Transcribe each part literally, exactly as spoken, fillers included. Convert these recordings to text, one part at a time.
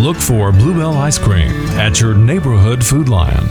Look for Bluebell Ice Cream at your neighborhood Food Lion.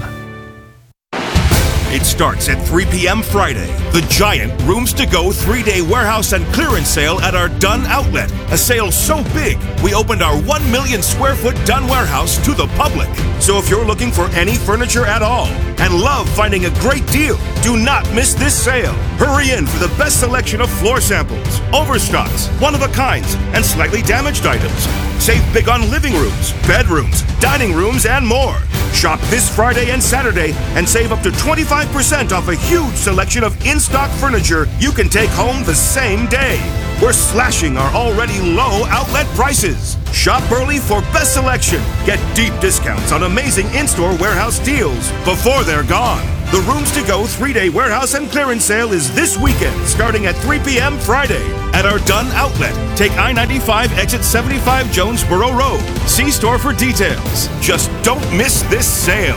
It starts at three p.m. Friday. The giant Rooms to Go three-day warehouse and clearance sale at our Dunn outlet. A sale so big, we opened our one million square foot Dunn warehouse to the public. So if you're looking for any furniture at all and love finding a great deal, do not miss this sale. Hurry in for the best selection of floor samples, overstocks, one-of-a-kinds, and slightly damaged items. Save big on living rooms, bedrooms, dining rooms, and more. Shop this Friday and Saturday and save up to twenty-five percent off a huge selection of in-stock furniture you can take home the same day. We're slashing our already low outlet prices. Shop early for best selection. Get deep discounts on amazing in-store warehouse deals before they're gone. The Rooms to Go three-day warehouse and clearance sale is this weekend, starting at three p.m. Friday at our Dunn outlet. Take I ninety-five exit seventy-five Jonesboro Road. See store for details. Just don't miss this sale.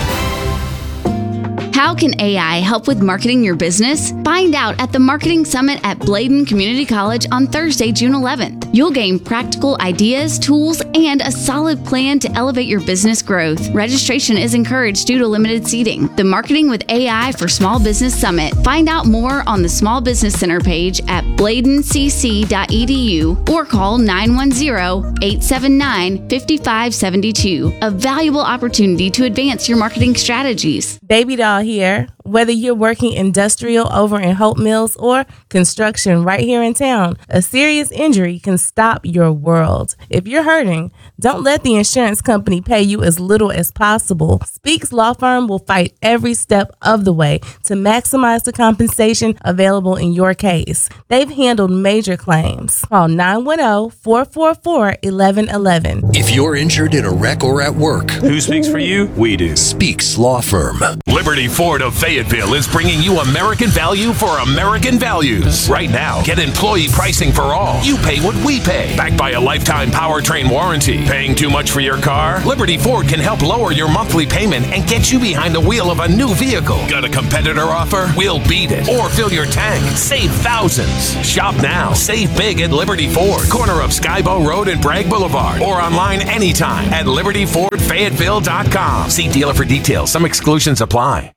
How can A I help with marketing your business? Find out at the Marketing Summit at Bladen Community College on Thursday, June eleventh. You'll gain practical ideas, tools, and a solid plan to elevate your business growth. Registration is encouraged due to limited seating. The Marketing with A I for Small Business Summit. Find out more on the Small Business Center page at bladen c c dot e d u or call nine one zero, eight seven nine, five five seven two. A valuable opportunity to advance your marketing strategies. Baby Doll here. Whether you're working industrial over in Hope Mills or construction right here in town, a serious injury can stop your world. If you're hurting, don't let the insurance company pay you as little as possible. Speaks Law Firm will fight every step of the way to maximize the compensation available in your case. They've handled major claims. Call nine one zero, four four four, one one one one. If you're injured in a wreck or at work, who speaks for you? We do. Speaks Law Firm. Liberty Ford of Fayetteville is bringing you American value for American values. Right now, get employee pricing for all. You pay what we pay. Backed by a lifetime powertrain warranty. Paying too much for your car? Liberty Ford can help lower your monthly payment and get you behind the wheel of a new vehicle. Got a competitor offer? We'll beat it. Or fill your tank. Save thousands. Shop now. Save big at Liberty Ford. Corner of Skybow Road and Bragg Boulevard. Or online anytime at liberty ford fayetteville dot com. See dealer for details. Some exclusions apply.